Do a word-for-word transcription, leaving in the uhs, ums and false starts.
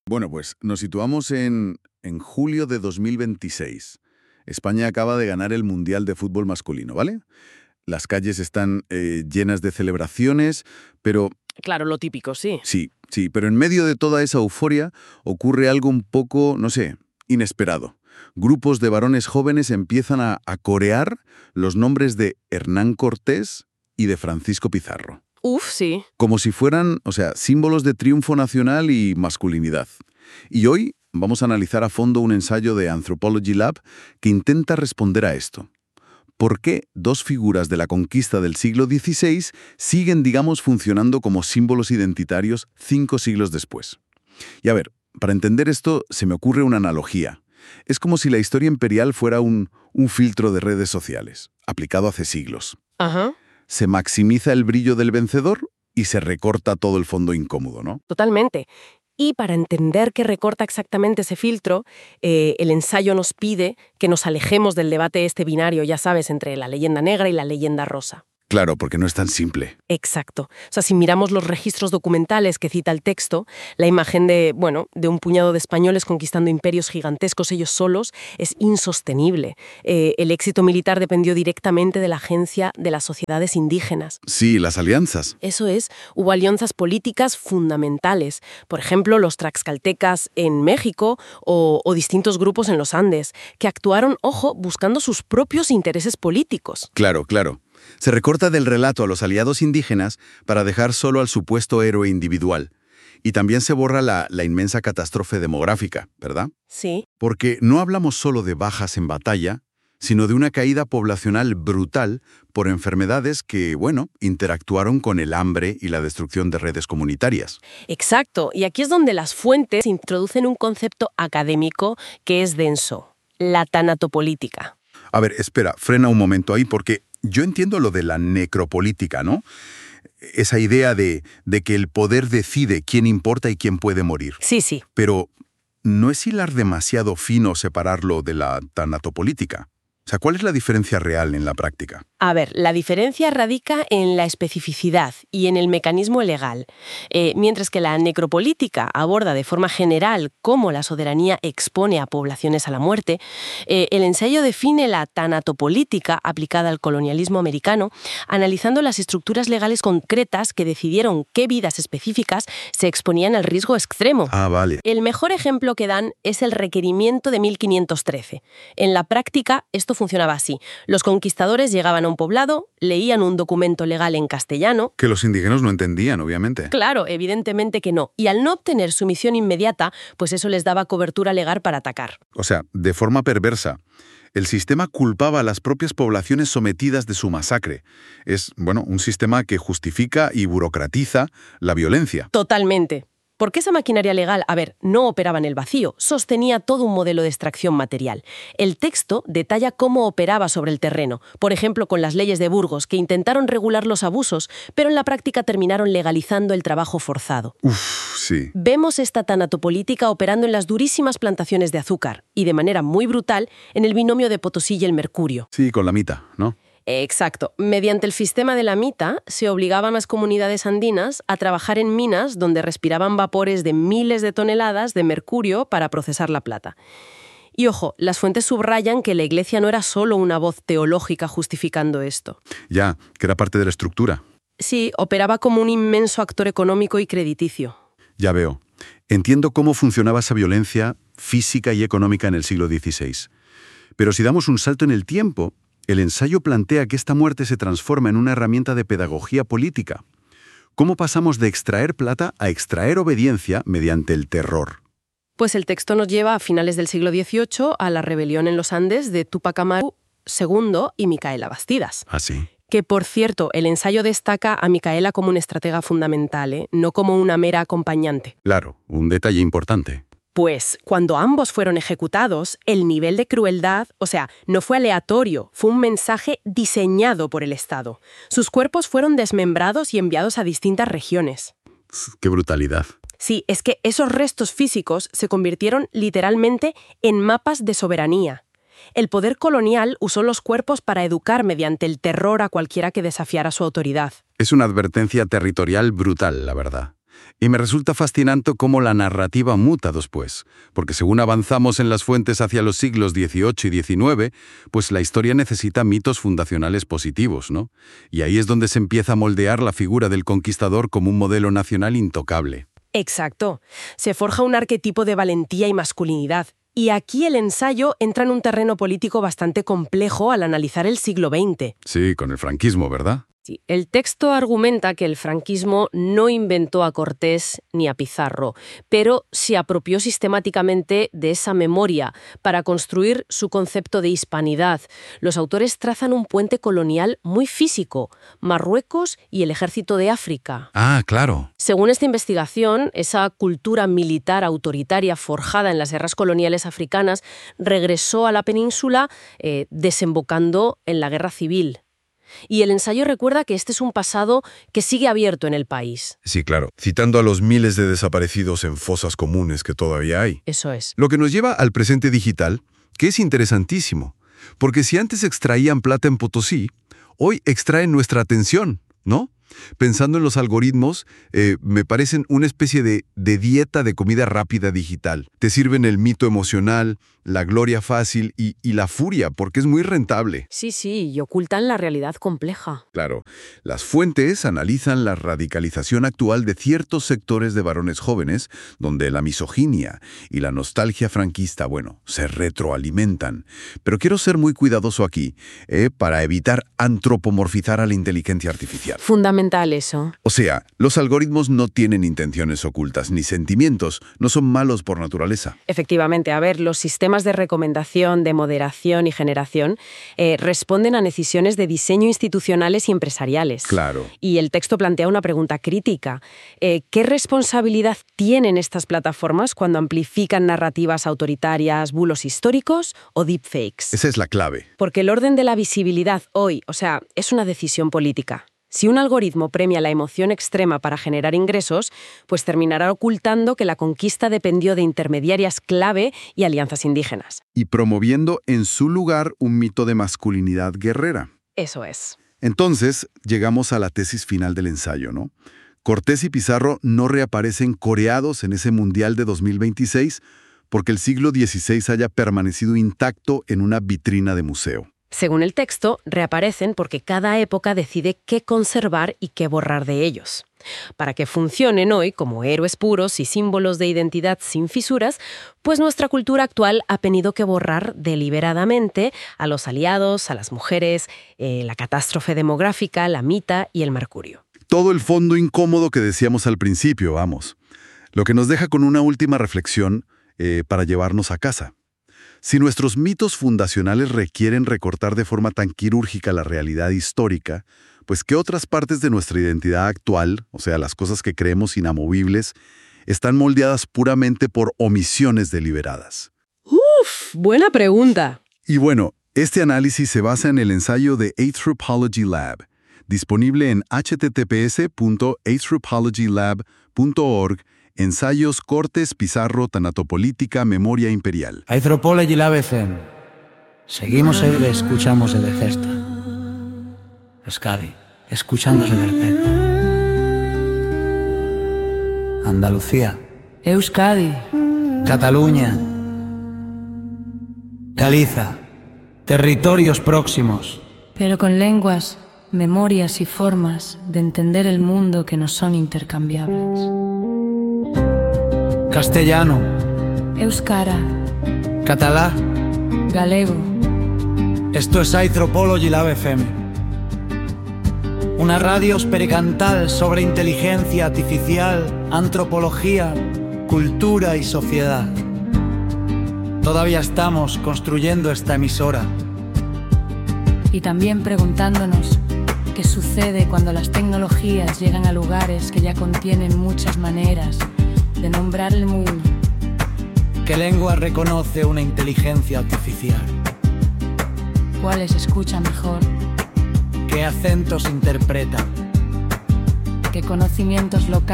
Bueno, pues nos situamos en, en julio de dos mil veintiséis. España acaba de ganar el Mundial de Fútbol Masculino, ¿vale? Las calles están eh, llenas de celebraciones, pero Claro, lo típico, sí. sí, sí, pero en medio de toda esa euforia ocurre algo un poco, no sé, inesperado. Grupos de varones jóvenes empiezan a, a corear los nombres de Hernán Cortés y de Francisco Pizarro, Uf, sí. como si fueran, o sea, símbolos de triunfo nacional y masculinidad. Y hoy vamos a analizar a fondo un ensayo de Anthropology Lab que intenta responder a esto. ¿Por qué dos figuras de la conquista del siglo dieciséis siguen, digamos, funcionando como símbolos identitarios cinco siglos después? Y a ver, para entender esto se me ocurre una analogía. Es como si la historia imperial fuera un, un filtro de redes sociales, aplicado hace siglos. Ajá, Se maximiza el brillo del vencedor y se recorta todo el fondo incómodo, ¿no? totalmente. Y para entender qué recorta exactamente ese filtro, eh, el ensayo nos pide que nos alejemos del debate este binario, ya sabes, entre la leyenda negra y la leyenda rosa. Claro, porque no es tan simple. Exacto. O sea, si miramos los registros documentales que cita el texto, la imagen de, bueno, de un puñado de españoles conquistando imperios gigantescos ellos solos es insostenible. Eh, el éxito militar dependió directamente de la agencia de las sociedades indígenas. Sí, las alianzas. Eso es, hubo alianzas políticas fundamentales. Por ejemplo, los tlaxcaltecas en México o, o distintos grupos en los Andes, que actuaron, ojo, buscando sus propios intereses políticos. Claro, claro. Se recorta del relato a los aliados indígenas para dejar solo al supuesto héroe individual. Y también se borra la, la inmensa catástrofe demográfica, ¿verdad? Sí. Porque no hablamos solo de bajas en batalla, sino de una caída poblacional brutal por enfermedades que, bueno, interactuaron con el hambre y la destrucción de redes comunitarias. Exacto, y aquí es donde las fuentes introducen un concepto académico que es denso, la tanatopolítica. A ver, espera, frena un momento ahí porque yo entiendo lo de la necropolítica, ¿no? Esa idea de, de que el poder decide quién importa y quién puede morir. Sí, sí. Pero ¿no es hilar demasiado fino separarlo de la tanatopolítica? O sea, ¿cuál es la diferencia real en la práctica? A ver, la diferencia radica en la especificidad y en el mecanismo legal. Eh, mientras que la necropolítica aborda de forma general cómo la soberanía expone a poblaciones a la muerte, eh, el ensayo define la tanatopolítica aplicada al colonialismo americano, analizando las estructuras legales concretas que decidieron qué vidas específicas se exponían al riesgo extremo. Ah, vale. El mejor ejemplo que dan es el requerimiento de mil quinientos trece. En la práctica, esto funcionaba así. Los conquistadores llegaban a un poblado, leían un documento legal en castellano. Que los indígenas no entendían, obviamente. Claro, evidentemente que no. Y al no obtener sumisión inmediata, pues eso les daba cobertura legal para atacar. O sea, de forma perversa. El sistema culpaba a las propias poblaciones sometidas de su masacre. Es, bueno, un sistema que justifica y burocratiza la violencia. Totalmente. Porque esa maquinaria legal, a ver, no operaba en el vacío, sostenía todo un modelo de extracción material. El texto detalla cómo operaba sobre el terreno, por ejemplo con las leyes de Burgos, que intentaron regular los abusos, pero en la práctica terminaron legalizando el trabajo forzado. Uf, sí. Vemos esta tanatopolítica operando en las durísimas plantaciones de azúcar y de manera muy brutal en el binomio de Potosí y el mercurio. Sí, con la mita, ¿no? Exacto. Mediante el sistema de la mita se obligaban a las comunidades andinas a trabajar en minas donde respiraban vapores de miles de toneladas de mercurio para procesar la plata. Y ojo, las fuentes subrayan que la Iglesia no era solo una voz teológica justificando esto. Ya, que era parte de la estructura. Sí, operaba como un inmenso actor económico y crediticio. Ya veo. Entiendo cómo funcionaba esa violencia física y económica en el siglo dieciséis. Pero si damos un salto en el tiempo, el ensayo plantea que esta muerte se transforma en una herramienta de pedagogía política. ¿Cómo pasamos de extraer plata a extraer obediencia mediante el terror? Pues el texto nos lleva a finales del siglo dieciocho a la rebelión en los Andes de Túpac Amaru segundo y Micaela Bastidas. ¿Ah, sí? Que, por cierto, el ensayo destaca a Micaela como una estratega fundamental, ¿eh? No como una mera acompañante. Claro, un detalle importante. Pues, cuando ambos fueron ejecutados, el nivel de crueldad, o sea, no fue aleatorio, fue un mensaje diseñado por el Estado. Sus cuerpos fueron desmembrados y enviados a distintas regiones. ¡Qué brutalidad! Sí, es que esos restos físicos se convirtieron literalmente en mapas de soberanía. El poder colonial usó los cuerpos para educar mediante el terror a cualquiera que desafiara su autoridad. Es una advertencia territorial brutal, la verdad. Y me resulta fascinante cómo la narrativa muta después, porque según avanzamos en las fuentes hacia los siglos dieciocho y diecinueve, pues la historia necesita mitos fundacionales positivos, ¿no? Y ahí es donde se empieza a moldear la figura del conquistador como un modelo nacional intocable. Exacto. Se forja un arquetipo de valentía y masculinidad. Y aquí el ensayo entra en un terreno político bastante complejo al analizar el siglo veinte. Sí, con el franquismo, ¿verdad? Sí, el texto argumenta que el franquismo no inventó a Cortés ni a Pizarro, pero se apropió sistemáticamente de esa memoria para construir su concepto de hispanidad. Los autores trazan un puente colonial muy físico, Marruecos y el ejército de África. Ah, claro. Según esta investigación, esa cultura militar autoritaria forjada en las guerras coloniales africanas regresó a la península eh, desembocando en la guerra civil. Y el ensayo recuerda que este es un pasado que sigue abierto en el país. Sí, claro, citando a los miles de desaparecidos en fosas comunes que todavía hay. Eso es. Lo que nos lleva al presente digital, que es interesantísimo, porque si antes extraían plata en Potosí, hoy extraen nuestra atención, ¿no? Pensando en los algoritmos, eh, me parecen una especie de, de dieta de comida rápida digital. Te sirven el mito emocional, la gloria fácil y, y la furia, porque es muy rentable. Sí, sí, y ocultan la realidad compleja. Claro, las fuentes analizan la radicalización actual de ciertos sectores de varones jóvenes, donde la misoginia y la nostalgia franquista, bueno, se retroalimentan. Pero quiero ser muy cuidadoso aquí, eh, para evitar antropomorfizar a la inteligencia artificial. Fundamental eso. O sea, los algoritmos no tienen intenciones ocultas ni sentimientos, no son malos por naturaleza. Efectivamente, a ver, los sistemas de recomendación, de moderación y generación eh, responden a decisiones de diseño institucionales y empresariales. Claro. Y el texto plantea una pregunta crítica. Eh, ¿Qué responsabilidad tienen estas plataformas cuando amplifican narrativas autoritarias, bulos históricos o deepfakes? Esa es la clave. Porque el orden de la visibilidad hoy, o sea, es una decisión política. Si un algoritmo premia la emoción extrema para generar ingresos, pues terminará ocultando que la conquista dependió de intermediarias clave y alianzas indígenas. Y promoviendo en su lugar un mito de masculinidad guerrera. Eso es. Entonces, llegamos a la tesis final del ensayo, ¿no? Cortés y Pizarro no reaparecen coreados en ese Mundial de dos mil veintiséis porque el siglo dieciséis haya permanecido intacto en una vitrina de museo. Según el texto, reaparecen porque cada época decide qué conservar y qué borrar de ellos. Para que funcionen hoy como héroes puros y símbolos de identidad sin fisuras, pues nuestra cultura actual ha tenido que borrar deliberadamente a los aliados, a las mujeres, eh, la catástrofe demográfica, la mita y el mercurio. Todo el fondo incómodo que decíamos al principio, vamos. Lo que nos deja con una última reflexión eh, para llevarnos a casa. Si nuestros mitos fundacionales requieren recortar de forma tan quirúrgica la realidad histórica, pues ¿qué otras partes de nuestra identidad actual, o sea, las cosas que creemos inamovibles, están moldeadas puramente por omisiones deliberadas? ¡Uf! Buena pregunta. Y bueno, este análisis se basa en el ensayo de Anthropology Lab, disponible en h t t p s punto anthropology lab punto org, Ensayos, Cortes, Pizarro, Tanatopolítica, Memoria Imperial. Anthropology Lab F M. Seguimos e escuchamos de cesta. Euskadi, escuchándose de cerca. Andalucía. Euskadi. Cataluña. Galiza. Territorios próximos. Pero con lenguas, memorias y formas de entender el mundo que no son intercambiables. Castellano. Euskara. Catalá. Galego. Esto es Anthropology Lab F M. Una radio experimental sobre inteligencia artificial, antropología, cultura y sociedad. Todavía estamos construyendo esta emisora. Y también preguntándonos qué sucede cuando las tecnologías llegan a lugares que ya contienen muchas maneras de nombrar el mundo. ¿Qué lengua reconoce una inteligencia artificial? ¿Cuáles escucha mejor? ¿Qué acentos interpreta? ¿Qué conocimientos locales